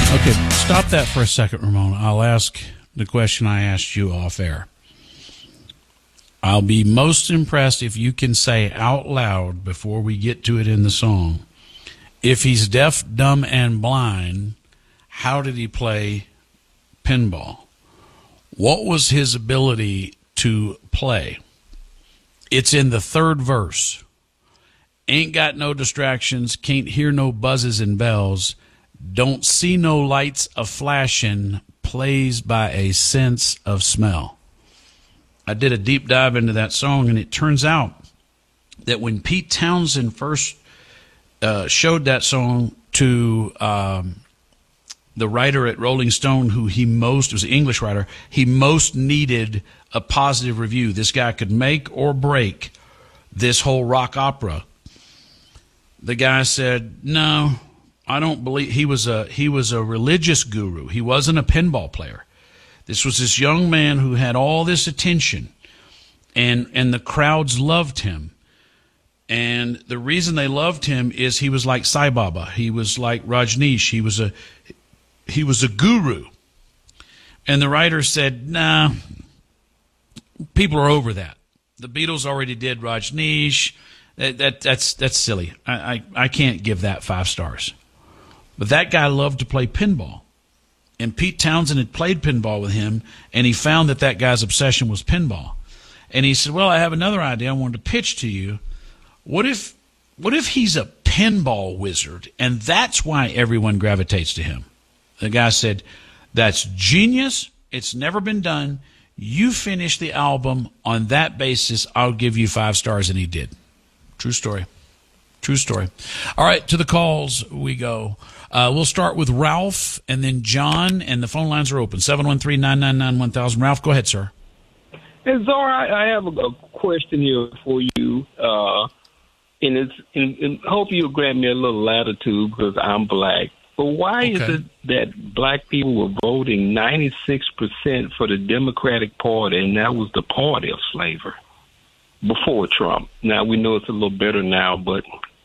Okay, stop that for a second, Ramon. I'll ask the question I asked you off air. I'll be most impressed if you can say out loud before we get to it in the song, if he's deaf, dumb, and blind, how did he play pinball? What was his ability to play? It's in the third verse. Ain't got no distractions, can't hear no buzzes and bells, don't see no lights a-flashing, plays by a sense of smell. I did a deep dive into that song, and it turns out that when Pete Townsend first showed that song to the writer at Rolling Stone, who was an English writer, he most needed a positive review. This guy could make or break this whole rock opera. The guy said, no, I don't believe. He was a religious guru. He wasn't a pinball player. This was this young man who had all this attention, and the crowds loved him. And the reason they loved him is he was like Sai Baba. He was like Rajneesh. He was a guru. And the writer said, nah, people are over that. The Beatles already did Rajneesh. That's silly. I can't give that 5 stars. But that guy loved to play pinball. And Pete Townsend had played pinball with him, and he found that guy's obsession was pinball. And he said, well, I have another idea I wanted to pitch to you. What if he's a pinball wizard, and that's why everyone gravitates to him? The guy said, that's genius. It's never been done. You finish the album on that basis, I'll give you 5 stars, and he did. True story. True story. All right, to the calls we go. We'll start with Ralph and then John, and the phone lines are open. 713-999-1000. Ralph, go ahead, sir. Hey, Czar, I have a question here for you, and hope you'll grant me a little latitude because I'm black. But why is it that black people were voting 96% for the Democratic Party, and that was the party of slavery before Trump? Now, we know it's a little better now, but...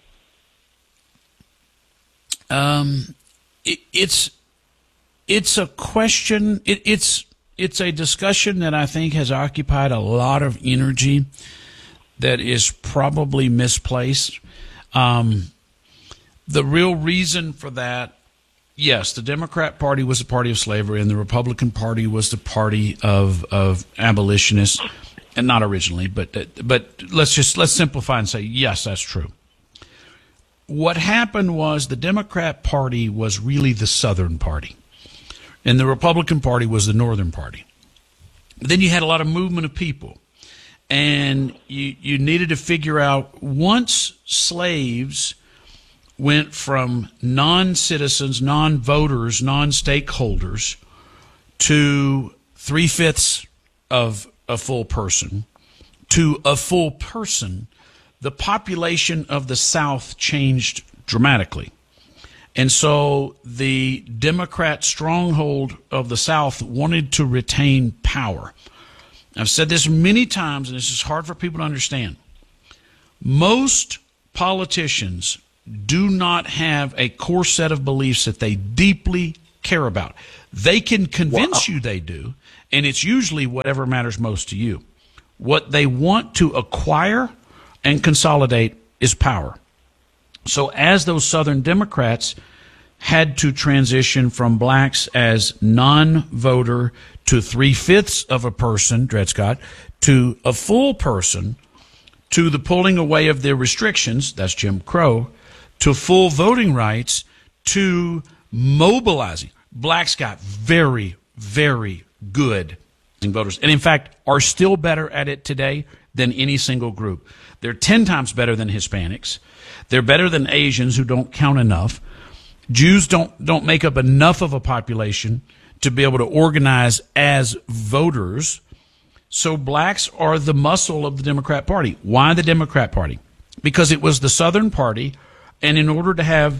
It's a question. It's a discussion that I think has occupied a lot of energy that is probably misplaced. The real reason for that, yes, the Democrat Party was the party of slavery, and the Republican Party was the party of abolitionists, and not originally, but let's simplify and say yes, that's true. What happened was the Democrat Party was really the Southern Party, and the Republican Party was the Northern Party. But then you had a lot of movement of people, and you needed to figure out, once slaves went from non-citizens, non-voters, non-stakeholders to 3/5 of a full person to a full person, the population of the South changed dramatically. And so the Democrat stronghold of the South wanted to retain power. I've said this many times, and this is hard for people to understand. Most politicians do not have a core set of beliefs that they deeply care about. They can convince you they do, and it's usually whatever matters most to you. What they want to acquire and consolidate is power. So as those Southern Democrats had to transition from blacks as non-voter to 3/5 of a person, Dred Scott, to a full person, to the pulling away of their restrictions, that's Jim Crow, to full voting rights, to mobilizing. Blacks got very, very good voters, and in fact are still better at it today than any single group. They're 10 times better than Hispanics. They're better than Asians, who don't count enough. Jews don't make up enough of a population to be able to organize as voters. So blacks are the muscle of the Democrat Party. Why the Democrat Party? Because it was the Southern Party, and in order to have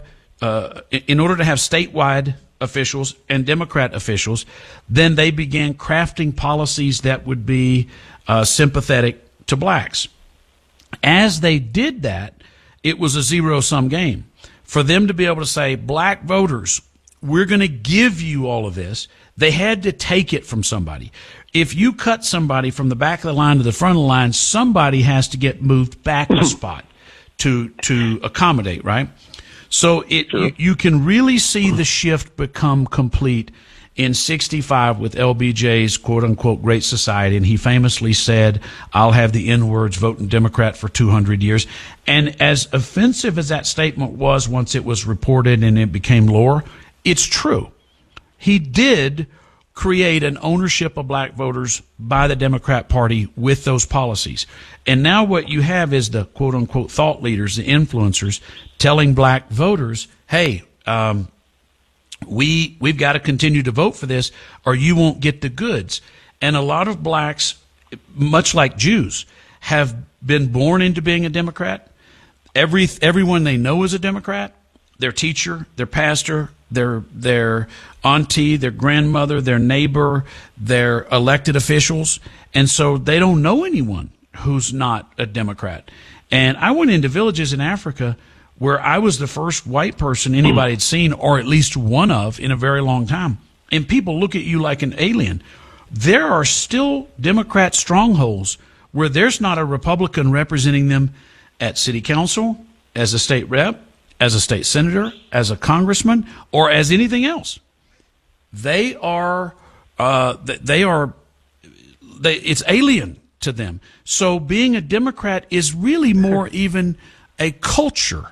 statewide officials and Democrat officials, then they began crafting policies that would be sympathetic to blacks. As they did that, it was a zero-sum game. For them to be able to say, black voters, we're going to give you all of this. They had to take it from somebody. If you cut somebody from the back of the line to the front of the line, somebody has to get moved back a spot to accommodate, right? So you can really see the shift become complete in 65 with LBJ's quote-unquote Great Society, and he famously said, I'll have the N-words voting Democrat for 200 years. And as offensive as that statement was once it was reported and it became lore, it's true. He did create an ownership of black voters by the Democrat Party with those policies. And now what you have is the quote-unquote thought leaders, the influencers, telling black voters, hey, we've got to continue to vote for this or you won't get the goods. And a lot of blacks, much like Jews, have been born into being a Democrat. Everyone they know is a Democrat. Their teacher, their pastor, their auntie, their grandmother, their neighbor, their elected officials. And so they don't know anyone who's not a Democrat. And I went into villages in Africa where I was the first white person anybody had seen, or at least one of, in a very long time. And people look at you like an alien. There are still Democrat strongholds where there's not a Republican representing them at city council, as a state rep, as a state senator, as a congressman, or as anything else. It's alien to them. So being a Democrat is really more even a culture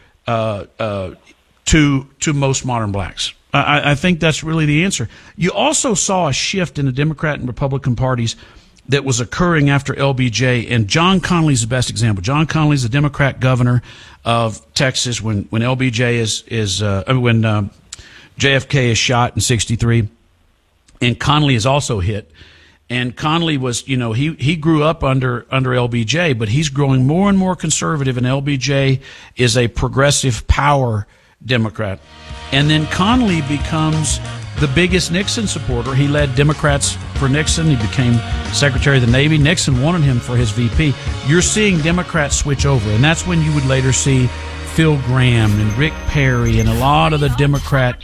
to most modern blacks. I think that's really the answer. You also saw a shift in the Democrat and Republican parties that was occurring after LBJ, and John Connolly's the best example. John Connolly's the Democrat governor of Texas when LBJ when JFK is shot in 63, and Connolly is also hit. And Connolly was, he grew up under LBJ, but he's growing more and more conservative, and LBJ is a progressive power Democrat. And then Connolly becomes the biggest Nixon supporter. He led Democrats for Nixon. He became Secretary of the Navy. Nixon wanted him for his VP. You're seeing Democrats switch over, and that's when you would later see Phil Gramm and Rick Perry and a lot of the Democrat,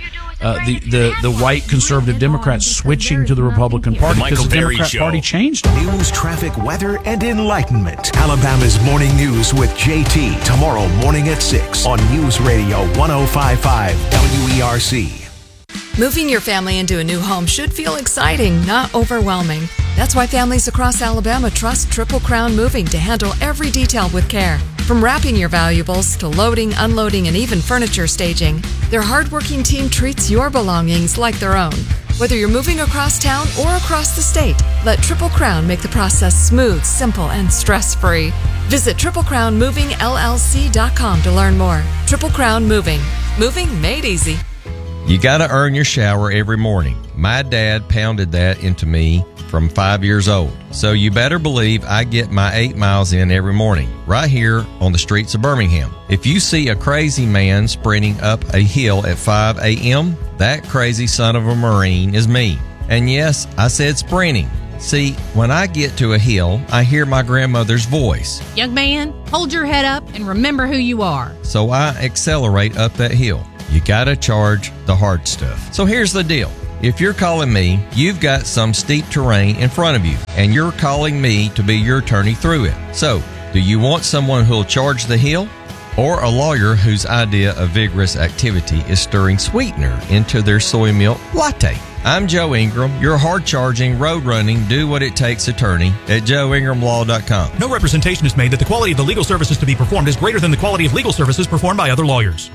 the white conservative Democrats switching to the Republican Party because the Democrat Party changed. News, traffic, weather, and enlightenment. Alabama's Morning News with JT tomorrow morning at 6 on News Radio 105.5 WERC. Moving your family into a new home should feel exciting, not overwhelming. That's why families across Alabama trust Triple Crown Moving to handle every detail with care. From wrapping your valuables to loading, unloading, and even furniture staging, their hardworking team treats your belongings like their own. Whether you're moving across town or across the state, let Triple Crown make the process smooth, simple, and stress-free. Visit TripleCrownMovingLLC.com to learn more. Triple Crown Moving. Moving made easy. You got to earn your shower every morning. My dad pounded that into me from 5 years old. So you better believe I get my 8 miles in every morning, right here on the streets of Birmingham. If you see a crazy man sprinting up a hill at 5 a.m., that crazy son of a Marine is me. And yes, I said sprinting. See, when I get to a hill, I hear my grandmother's voice. Young man, hold your head up and remember who you are. So I accelerate up that hill. You gotta charge the hard stuff. So here's the deal. If you're calling me, you've got some steep terrain in front of you, and you're calling me to be your attorney through it. So, do you want someone who'll charge the hill, or a lawyer whose idea of vigorous activity is stirring sweetener into their soy milk latte? I'm Joe Ingram, your hard-charging, road-running, do-what-it-takes attorney at joeingramlaw.com. No representation is made that the quality of the legal services to be performed is greater than the quality of legal services performed by other lawyers.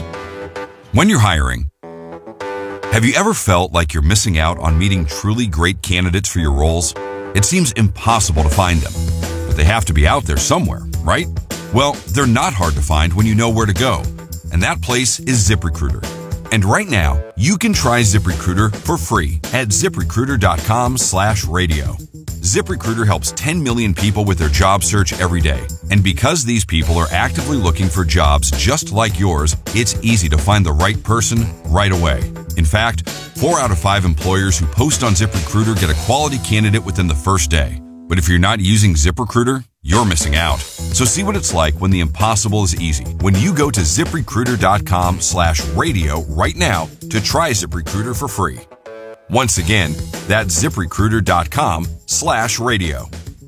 When you're hiring, have you ever felt like you're missing out on meeting truly great candidates for your roles? It seems impossible to find them, but they have to be out there somewhere, right? Well, they're not hard to find when you know where to go, and that place is ZipRecruiter. And right now, you can try ZipRecruiter for free at ZipRecruiter.com/radio. ZipRecruiter helps 10 million people with their job search every day. And because these people are actively looking for jobs just like yours, it's easy to find the right person right away. In fact, 4 out of 5 employers who post on ZipRecruiter get a quality candidate within the first day. But if you're not using ZipRecruiter, you're missing out. So see what it's like when the impossible is easy. When you go to ZipRecruiter.com/radio right now to try ZipRecruiter for free. Once again, that's ZipRecruiter.com/radio.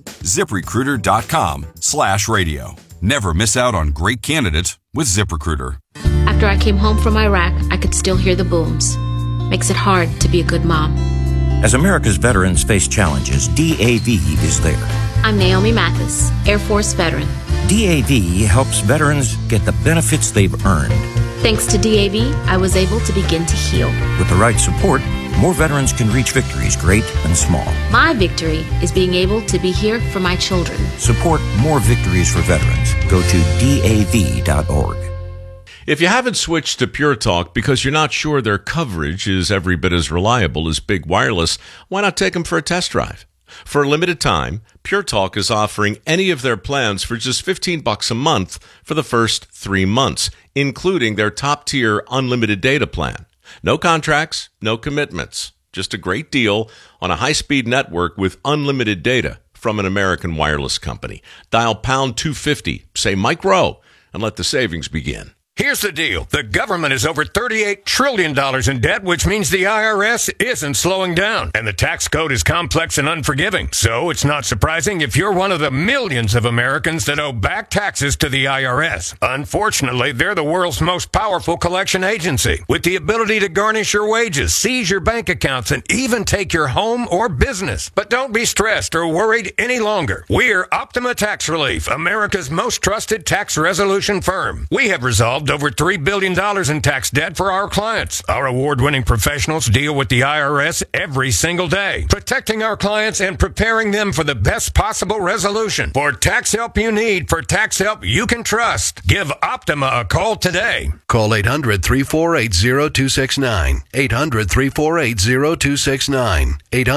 ZipRecruiter.com/radio. Never miss out on great candidates with ZipRecruiter. After I came home from Iraq, I could still hear the booms. Makes it hard to be a good mom. As America's veterans face challenges, DAV is there. I'm Naomi Mathis, Air Force veteran. DAV helps veterans get the benefits they've earned. Thanks to DAV, I was able to begin to heal. With the right support, more veterans can reach victories, great and small. My victory is being able to be here for my children. Support more victories for veterans. Go to DAV.org. If you haven't switched to Pure Talk because you're not sure their coverage is every bit as reliable as Big Wireless, why not take them for a test drive? For a limited time, Pure Talk is offering any of their plans for just $15 a month for the first 3 months, including their top-tier unlimited data plan. No contracts, no commitments. Just a great deal on a high-speed network with unlimited data from an American wireless company. Dial pound 250, say Mike Rowe, and let the savings begin. Here's the deal. The government is over $38 trillion in debt, which means the IRS isn't slowing down. And the tax code is complex and unforgiving. So it's not surprising if you're one of the millions of Americans that owe back taxes to the IRS. Unfortunately, they're the world's most powerful collection agency, with the ability to garnish your wages, seize your bank accounts, and even take your home or business. But don't be stressed or worried any longer. We're Optima Tax Relief, America's most trusted tax resolution firm. We have resolved over $3 billion in tax debt for our clients. Our award-winning professionals deal with the IRS every single day, protecting our clients and preparing them for the best possible resolution. For tax help you need, for tax help you can trust, give Optima a call today. Call 800-348-0269. 800-348-0269.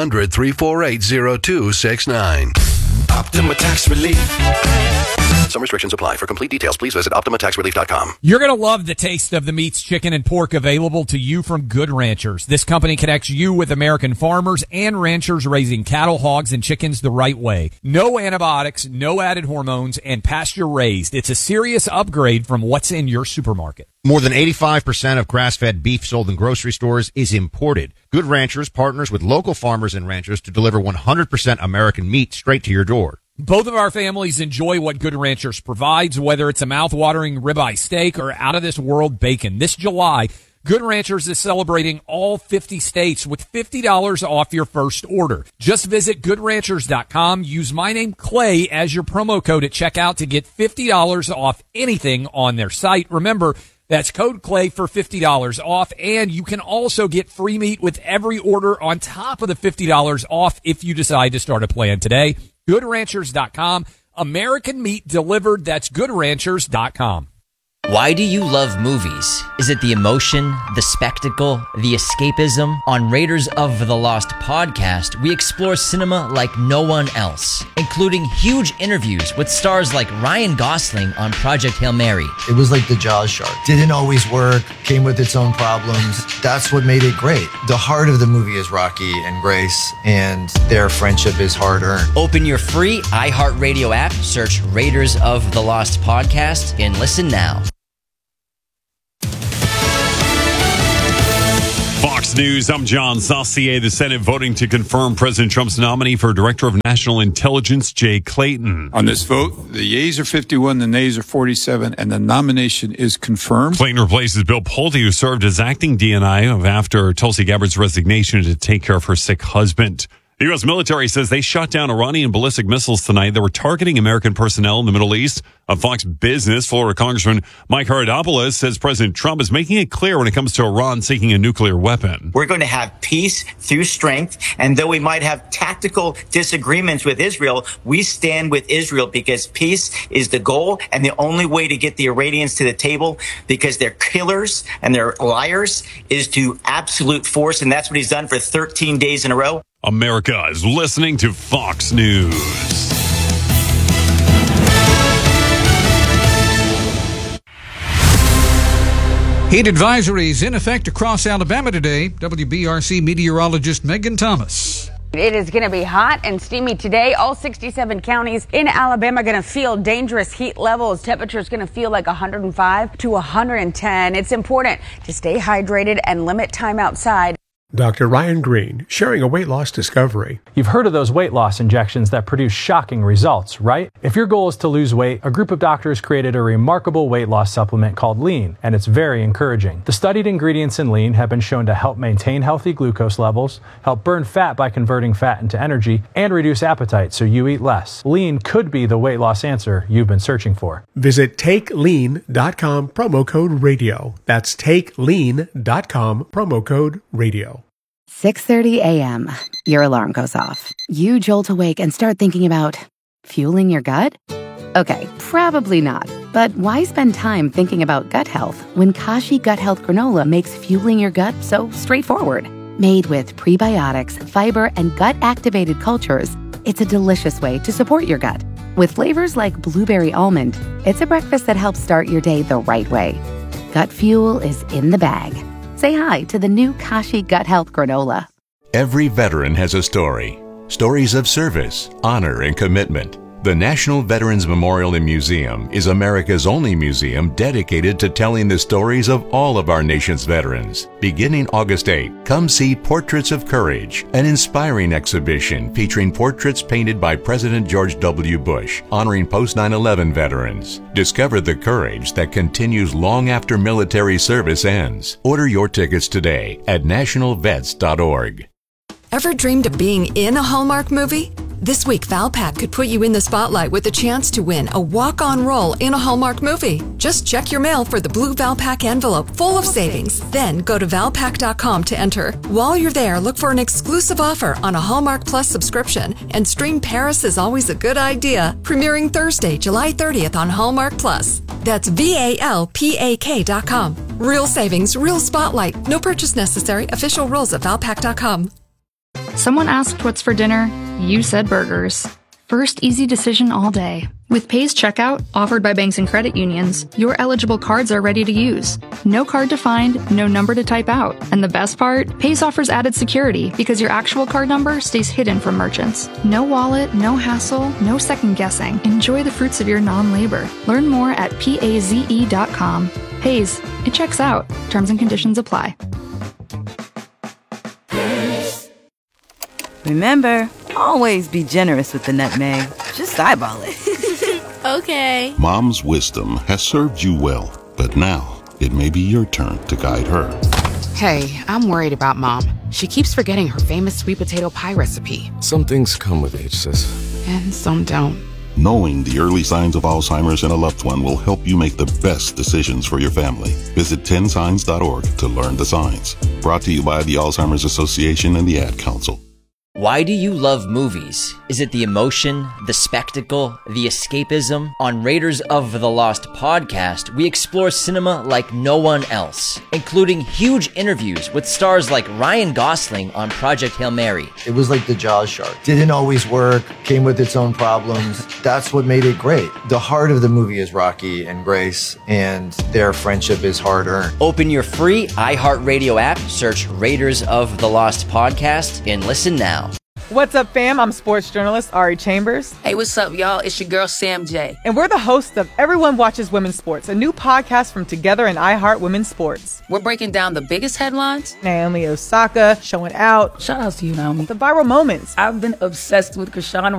800-348-0269. Optima Tax Relief. Some restrictions apply. For complete details, please visit OptimaTaxRelief.com. You're going to love the taste of the meats, chicken, and pork available to you from Good Ranchers. This company connects you with American farmers and ranchers raising cattle, hogs, and chickens the right way. No antibiotics, no added hormones, and pasture raised. It's a serious upgrade from what's in your supermarket. More than 85% of grass-fed beef sold in grocery stores is imported. Good Ranchers partners with local farmers and ranchers to deliver 100% American meat straight to your door. Both of our families enjoy what Good Ranchers provides, whether it's a mouth-watering ribeye steak or out-of-this-world bacon. This July, Good Ranchers is celebrating all 50 states with $50 off your first order. Just visit GoodRanchers.com. Use my name, Clay, as your promo code at checkout to get $50 off anything on their site. Remember, that's code Clay for $50 off, and you can also get free meat with every order on top of the $50 off if you decide to start a plan today. GoodRanchers.com. American meat delivered. That's GoodRanchers.com. Why do you love movies? Is it the emotion, the spectacle, the escapism? On Raiders of the Lost podcast, we explore cinema like no one else, including huge interviews with stars like Ryan Gosling on Project Hail Mary. It was like the Jaws shark. Didn't always work, came with its own problems. That's what made it great. The heart of the movie is Rocky and Grace, and their friendship is hard-earned. Open your free iHeartRadio app, search Raiders of the Lost podcast, and listen now. Fox News, I'm John Saucier. The Senate voting to confirm President Trump's nominee for Director of National Intelligence, Jay Clayton. On this vote, the yeas are 51, the nays are 47, and the nomination is confirmed. Clayton replaces Bill Pulte, who served as acting DNI after Tulsi Gabbard's resignation to take care of her sick husband. The U.S. military says they shot down Iranian ballistic missiles tonight that were targeting American personnel in the Middle East. On Fox Business, Florida Congressman Mike Haradopoulos says President Trump is making it clear when it comes to Iran seeking a nuclear weapon. We're going to have peace through strength, and though we might have tactical disagreements with Israel, we stand with Israel because peace is the goal and the only way to get the Iranians to the table, because they're killers and they're liars, is to absolute force, and that's what he's done for 13 days in a row. America is listening to Fox News. Heat advisories in effect across Alabama today. WBRC meteorologist Megan Thomas. It is going to be hot and steamy today. All 67 counties in Alabama are going to feel dangerous heat levels. Temperatures going to feel like 105 to 110. It's important to stay hydrated and limit time outside. Dr. Ryan Green, sharing a weight loss discovery. You've heard of those weight loss injections that produce shocking results, right? If your goal is to lose weight, a group of doctors created a remarkable weight loss supplement called Lean, and it's very encouraging. The studied ingredients in Lean have been shown to help maintain healthy glucose levels, help burn fat by converting fat into energy, and reduce appetite so you eat less. Lean could be the weight loss answer you've been searching for. Visit TakeLean.com, promo code radio. That's TakeLean.com, promo code radio. 6:30 a.m. Your alarm goes off. You jolt awake and start thinking about fueling your gut? Okay, probably not. But why spend time thinking about gut health when Kashi Gut Health Granola makes fueling your gut so straightforward? Made with prebiotics, fiber, and gut-activated cultures, it's a delicious way to support your gut. With flavors like blueberry almond, it's a breakfast that helps start your day the right way. Gut fuel is in the bag. Say hi to the new Kashi Gut Health Granola. Every veteran has a story. Stories of service, honor, and commitment. The National Veterans Memorial and Museum is America's only museum dedicated to telling the stories of all of our nation's veterans. Beginning August 8, come see Portraits of Courage, an inspiring exhibition featuring portraits painted by President George W. Bush, honoring post-9/11 veterans. Discover the courage that continues long after military service ends. Order your tickets today at nationalvets.org. Ever dreamed of being in a Hallmark movie? This week, Valpak could put you in the spotlight with a chance to win a walk-on role in a Hallmark movie. Just check your mail for the blue Valpak envelope full of savings. Then go to Valpak.com to enter. While you're there, look for an exclusive offer on a Hallmark Plus subscription and stream Paris is Always a Good Idea, premiering Thursday, July 30th on Hallmark Plus. That's VALPAK.com. Real savings, real spotlight. No purchase necessary. Official rules at Valpak.com. Someone asked what's for dinner. You said burgers. First easy decision all day. With Pays Checkout, offered by banks and credit unions, your eligible cards are ready to use. No card to find, no number to type out. And the best part? Pays offers added security because your actual card number stays hidden from merchants. No wallet, no hassle, no second guessing. Enjoy the fruits of your non-labor. Learn more at PAZE.com. Pays. It checks out. Terms and conditions apply. Remember, always be generous with the nutmeg. Just eyeball it. Okay. Mom's wisdom has served you well, but now it may be your turn to guide her. Hey, I'm worried about Mom. She keeps forgetting her famous sweet potato pie recipe. Some things come with age, sis. And some don't. Knowing the early signs of Alzheimer's in a loved one will help you make the best decisions for your family. Visit 10signs.org to learn the signs. Brought to you by the Alzheimer's Association and the Ad Council. Why do you love movies? Is it the emotion, the spectacle, the escapism? On Raiders of the Lost podcast, we explore cinema like no one else, including huge interviews with stars like Ryan Gosling on Project Hail Mary. It was like the Jaws shark. Didn't always work, came with its own problems. That's what made it great. The heart of the movie is Rocky and Grace, and their friendship is hard-earned. Open your free iHeartRadio app, search Raiders of the Lost podcast, and listen now. What's up, fam? I'm sports journalist Ari Chambers. Hey, what's up, y'all? It's your girl, Sam J. And we're the hosts of Everyone Watches Women's Sports, a new podcast from Together and iHeart Women's Sports. We're breaking down the biggest headlines. Naomi Osaka showing out. Shout out to you, Naomi. The viral moments. I've been obsessed with Krishan